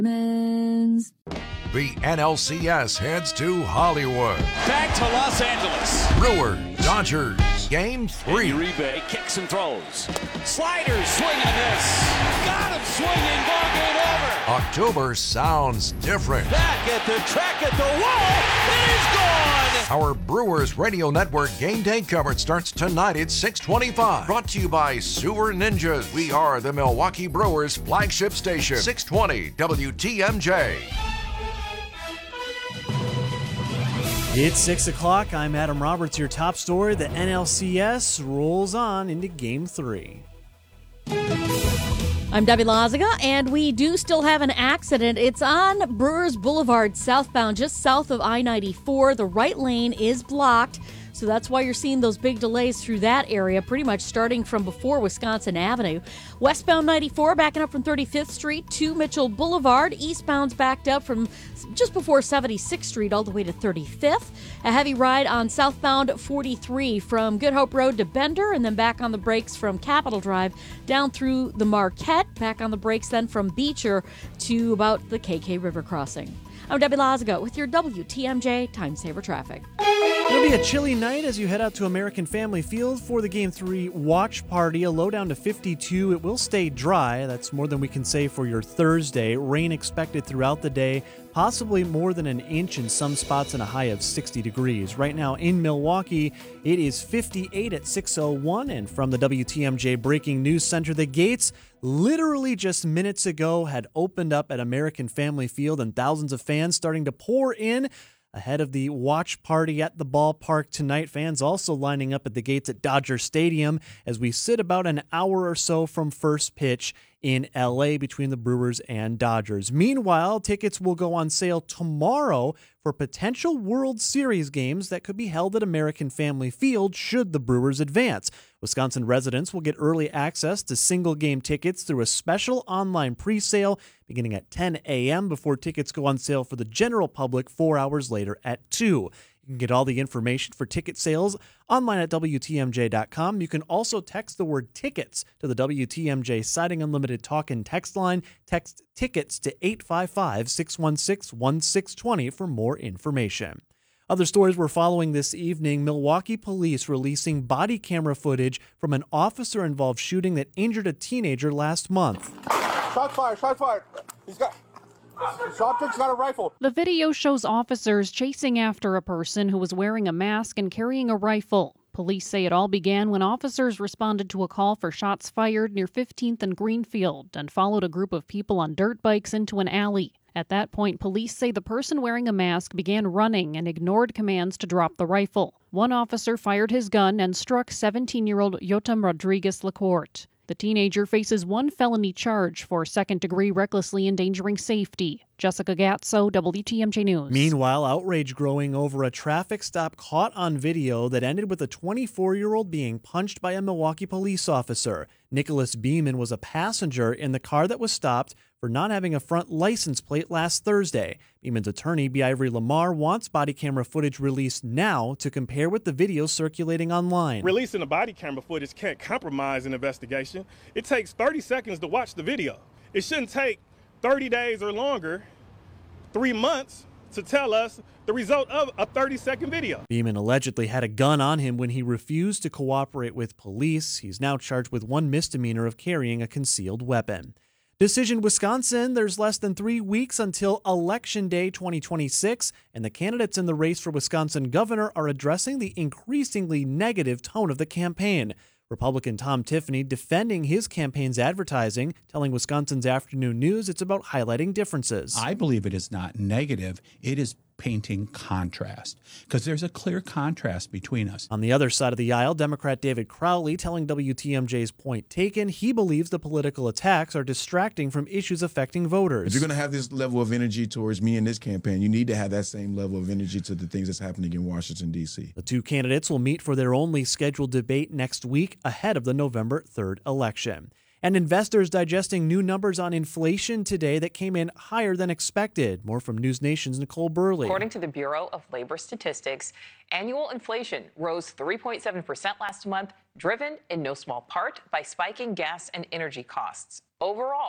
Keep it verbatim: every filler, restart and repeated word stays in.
Men's. The N L C S heads to Hollywood. Back to Los Angeles. Brewers, Dodgers, Game three. Uribe kicks and throws. Sliders, swing and miss. Got him swinging, ball game over. October sounds different. Back at the track at the wall. It is gone. Our Brewers Radio Network game day coverage starts tonight at six twenty-five. Brought to you by Sewer Ninjas. We are the Milwaukee Brewers flagship station. six twenty W T M J. It's six o'clock. I'm Adam Roberts. Your top story, the N L C S rolls on into Game three. I'm Debbie Lazaga, and we do still have an accident. It's on Brewers Boulevard southbound, just south of I ninety-four. The right lane is blocked, so that's why you're seeing those big delays through that area, pretty much starting from before Wisconsin Avenue. Westbound ninety-four, backing up from thirty-fifth Street to Mitchell Boulevard. Eastbound's backed up from just before seventy-sixth Street all the way to thirty-fifth. A heavy ride on southbound forty-three from Good Hope Road to Bender, and then back on the brakes from Capitol Drive down through the Marquette. Back on the brakes then from Beecher to about the K K River crossing. I'm Debbie Lazaga with your W T M J Time Saver Traffic. It'll be a chilly night as you head out to American Family Field for the Game three watch party. A low down to fifty-two. It will stay dry. That's more than we can say for your Thursday. Rain expected throughout the day, possibly more than an inch in some spots and a high of sixty degrees. Right now in Milwaukee, it is fifty-eight at six oh one. And from the W T M J Breaking News Center, the gates literally just minutes ago had opened up at American Family Field, and thousands of fans starting to pour in ahead of the watch party at the ballpark tonight. Fans also lining up at the gates at Dodger Stadium as we sit about an hour or so from first pitch in L A between the Brewers and Dodgers. Meanwhile, tickets will go on sale tomorrow for potential World Series games that could be held at American Family Field should the Brewers advance. Wisconsin residents will get early access to single-game tickets through a special online pre-sale beginning at ten a.m. before tickets go on sale for the general public four hours later at two. You can get all the information for ticket sales online at W T M J dot com. You can also text the word tickets to the W T M J Siding Unlimited talk and text line. Text tickets to eight five five, six one six, one six two zero for more information. Other stories we're following this evening: Milwaukee police releasing body camera footage from an officer-involved shooting that injured a teenager last month. Shots fired, shots fired. He's got... Subject's got a rifle. The video shows officers chasing after a person who was wearing a mask and carrying a rifle. Police say it all began when officers responded to a call for shots fired near fifteenth and Greenfield and followed a group of people on dirt bikes into an alley. At that point, police say the person wearing a mask began running and ignored commands to drop the rifle. One officer fired his gun and struck seventeen-year-old Yotam Rodriguez Lacorte. The teenager faces one felony charge for second-degree recklessly endangering safety. Jessica Gatso, W T M J News. Meanwhile, outrage growing over a traffic stop caught on video that ended with a twenty-four-year-old being punched by a Milwaukee police officer. Nicholas Beeman was a passenger in the car that was stopped for not having a front license plate last Thursday. Beeman's attorney, B. Ivory Lamar, wants body camera footage released now to compare with the video circulating online. Releasing the body camera footage can't compromise an investigation. It takes thirty seconds to watch the video. It shouldn't take thirty days or longer, three months, to tell us the result of a thirty-second video. Beeman allegedly had a gun on him when he refused to cooperate with police. He's now charged with one misdemeanor of carrying a concealed weapon. Decision Wisconsin, there's less than three weeks until Election Day twenty twenty-six, and the candidates in the race for Wisconsin governor are addressing the increasingly negative tone of the campaign. Republican Tom Tiffany defending his campaign's advertising, telling Wisconsin's Afternoon News it's about highlighting differences. I believe it is not negative. It is painting contrast, because there's a clear contrast between us. On the other side of the aisle, Democrat David Crowley telling W T M J's Point Taken he believes the political attacks are distracting from issues affecting voters. If you're going to have this level of energy towards me in this campaign, you need to have that same level of energy to the things that's happening in Washington, D C. The two candidates will meet for their only scheduled debate next week ahead of the November third election. And investors digesting new numbers on inflation today that came in higher than expected. More from News Nation's Nicole Burley. According to the Bureau of Labor Statistics, annual inflation rose three point seven percent last month, driven in no small part by spiking gas and energy costs. Overall,